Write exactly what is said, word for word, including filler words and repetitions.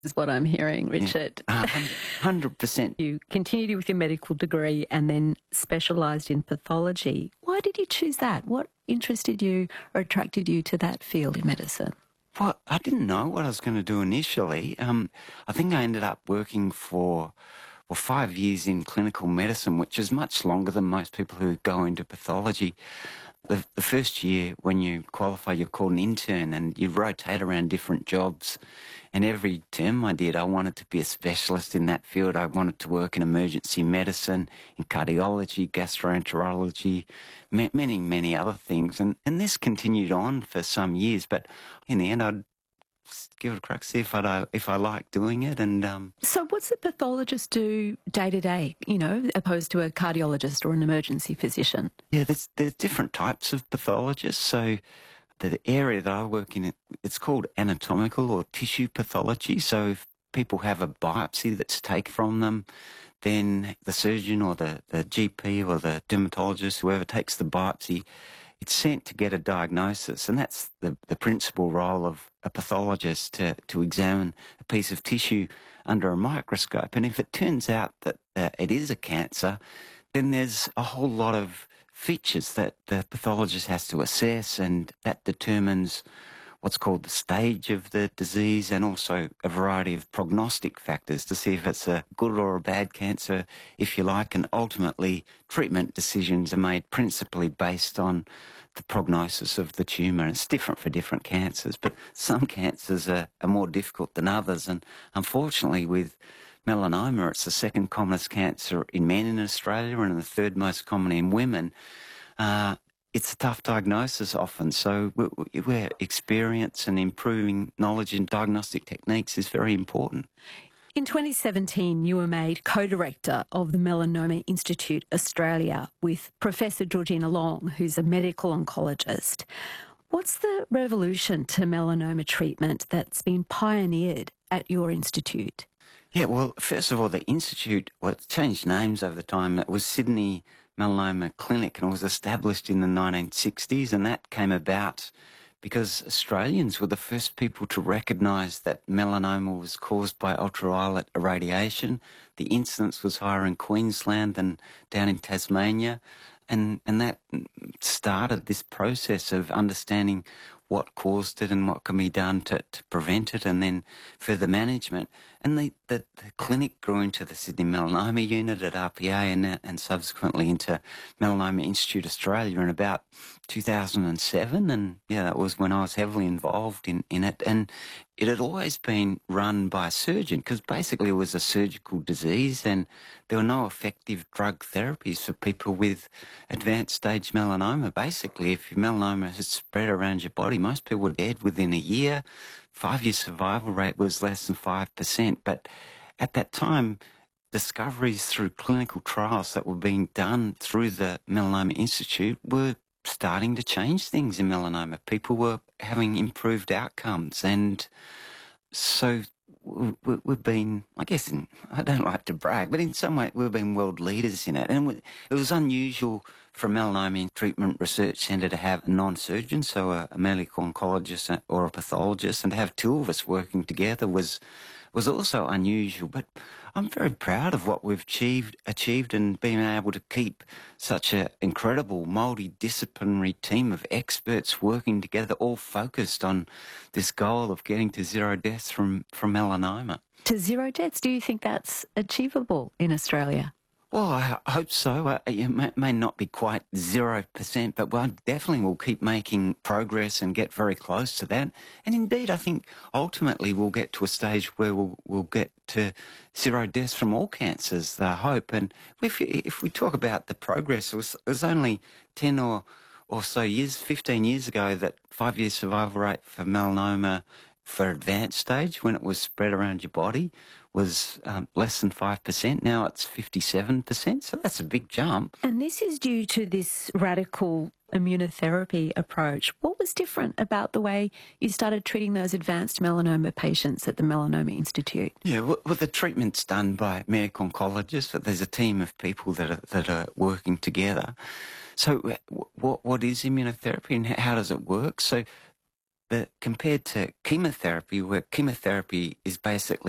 is what I'm hearing, Yeah. Richard. one hundred percent. You continued with your medical degree and then specialised in pathology. Why did you choose that? What interested you or attracted you to that field in medicine? Well, I didn't know what I was going to do initially. Um, I think I ended up working for well, five years in clinical medicine, which is much longer than most people who go into pathology. The, the first year when you qualify, you're called an intern and you rotate around different jobs. And every term I did, I wanted to be a specialist in that field. I wanted to work in emergency medicine, in cardiology, gastroenterology, ma- many, many other things. And, and this continued on for some years. But in the end, I'd give it a crack, see if I if I like doing it. And um, So what's the pathologist do day to day, you know, opposed to a cardiologist or an emergency physician? yeah, there's there's different types of pathologists. So the area that I work in, it's called anatomical or tissue pathology. So if people have a biopsy that's taken from them, then the surgeon or the, the G P or the dermatologist, whoever takes the biopsy, it's sent to get a diagnosis. And that's the, the principal role of a pathologist, to, to examine a piece of tissue under a microscope. And if it turns out that uh, it is a cancer, then there's a whole lot of features that the pathologist has to assess, and that determines what's called the stage of the disease, and also a variety of prognostic factors to see if it's a good or a bad cancer, if you like. And ultimately, treatment decisions are made principally based on the prognosis of the tumour. It's different for different cancers, but some cancers are, are more difficult than others. And unfortunately, with melanoma, it's the second commonest cancer in men in Australia and the third most common in women. Uh, it's a tough diagnosis often, so where experience and improving knowledge in diagnostic techniques is very important. In twenty seventeen, you were made co-director of the Melanoma Institute Australia with Professor Georgina Long, who's a medical oncologist. What's the revolution to melanoma treatment that's been pioneered at your institute? Yeah, well, first of all, the institute, well, it's changed names over the time. It was Sydney Melanoma Clinic, and it was established in the nineteen sixties, and that came about because Australians were the first people to recognise that melanoma was caused by ultraviolet irradiation. The incidence was higher in Queensland than down in Tasmania, and, and that started this process of understanding what caused it and what can be done to, to prevent it, and then further management. And the, the, the clinic grew into the Sydney Melanoma Unit at R P A, and, and subsequently into Melanoma Institute Australia in about two thousand seven. And yeah, that was when I was heavily involved in, in it. And it had always been run by a surgeon, because basically it was a surgical disease and there were no effective drug therapies for people with advanced stage melanoma. Basically, if your melanoma has spread around your body, most people were dead within a year. Five-year survival rate was less than five percent. But at that time, discoveries through clinical trials that were being done through the Melanoma Institute were starting to change things in melanoma. People were having improved outcomes, and so we've been, I guess, in, I don't like to brag, but in some way we've been world leaders in it. And it was unusual for a melanoma treatment research centre to have a non-surgeon, so a, a medical oncologist or a pathologist, and to have two of us working together was was also unusual. But I'm very proud of what we've achieved, achieved and being able to keep such an incredible multidisciplinary team of experts working together, all focused on this goal of getting to zero deaths from, from melanoma. To zero deaths, do you think that's achievable in Australia? Well, I hope so. Uh, it may, may not be quite zero percent, but we definitely will keep making progress and get very close to that. And indeed, I think ultimately we'll get to a stage where we'll, we'll get to zero deaths from all cancers, I hope. And if, if we talk about the progress, it was, it was only ten or, or so years, fifteen years ago, that five-year survival rate for melanoma for advanced stage, when it was spread around your body, was um, less than five percent. Now it's fifty-seven percent, so that's a big jump. And this is due to this radical immunotherapy approach. What was different about the way you started treating those advanced melanoma patients at the Melanoma Institute? Yeah, well, well the treatment's done by medical oncologists, but there's a team of people that are, that are working together. So what, what is immunotherapy and how does it work? So the, compared to chemotherapy, where chemotherapy is basically